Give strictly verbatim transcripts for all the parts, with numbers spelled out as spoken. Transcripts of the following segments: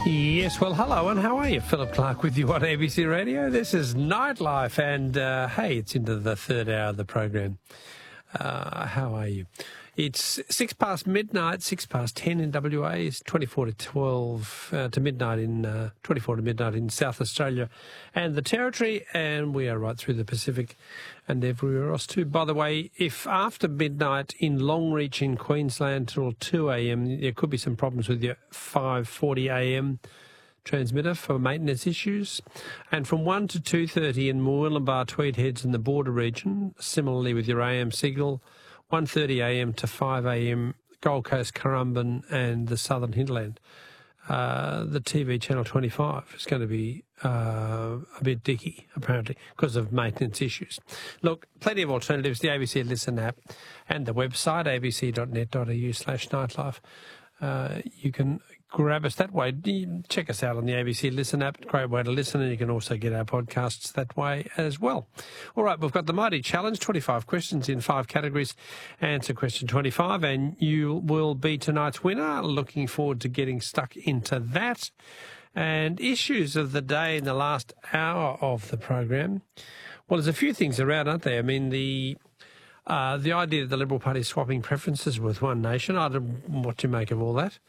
Yes, well, hello, and how are you? Philip Clark with you on A B C Radio. This is Nightlife, and uh, hey, it's into the third hour of the program. Uh, how are you? It's six past midnight, six past ten in W A. It's twenty-four to twelve uh, to midnight in uh, twenty-four to midnight in South Australia and the Territory, and we are right through the Pacific and everywhere else too. By the way, if after midnight in Longreach in Queensland till two a m there could be some problems with your five forty a m transmitter for maintenance issues, and from one to two thirty in Murwillumbah, Tweed Heads in the border region, similarly with your A M signal, one thirty a m to five a m Gold Coast, Currumbin and the Southern Hinterland. Uh, the T V channel twenty-five is going to be uh, a bit dicky, apparently, because of maintenance issues. Look, plenty of alternatives, the A B C Listen app and the website, a b c dot net dot a u slash nightlife. Uh, you can grab us that way. Check us out on the A B C Listen app. Great way to listen, and you can also get our podcasts that way as well. All right, we've got the Mighty Challenge, twenty-five questions in five categories. Answer question twenty-five, and you will be tonight's winner. Looking forward to getting stuck into that. And issues of the day in the last hour of the program. Well, there's a few things around, aren't there? I mean, the... Uh, the idea that the Liberal Party is swapping preferences with One Nation, I don't know what you make of all that.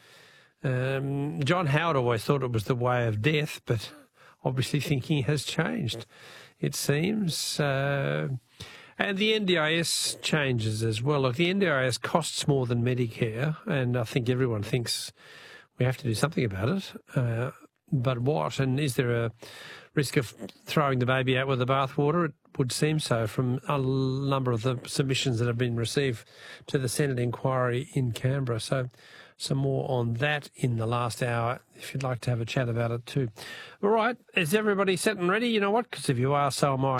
Um, John Howard always thought it was the way of death, but obviously thinking has changed, it seems. Uh, and the N D I S changes as well. Look, the N D I S costs more than Medicare, and I think everyone thinks we have to do something about it. Uh, but what? And is there a risk of throwing the baby out with the bathwater? It would seem so from a number of the submissions that have been received to the Senate inquiry in Canberra. So some more on that in the last hour, if you'd like to have a chat about it too. All right, is everybody set and ready? You know what? Because if you are, so am I.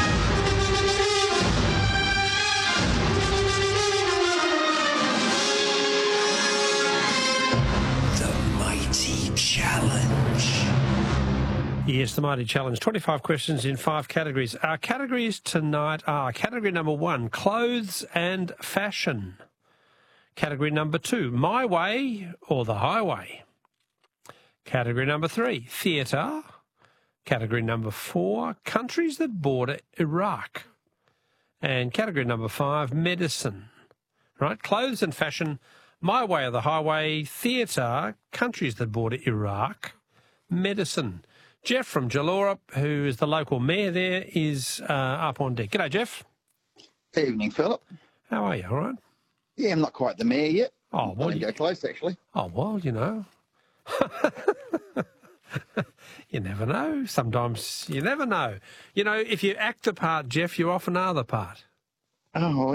The Mighty Challenge. Yes, the Mighty Challenge. twenty-five questions in five categories. Our categories tonight are category number one, clothes and fashion. Category number two, my way or the highway. Category number three, theatre. Category number four, countries that border Iraq. And category number five, medicine. Right, clothes and fashion, my way or the highway, theatre, countries that border Iraq, medicine. Jeff from Jalora, who is the local mayor there, is uh, up on deck. G'day, Jeff. Evening, Philip. How are you? All right? Yeah, I'm not quite the mayor yet. Oh, well, I didn't you... go close, actually. Oh, well, you know. You never know. Sometimes you never know. You know, if you act the part, Jeff, you often are the part. Oh,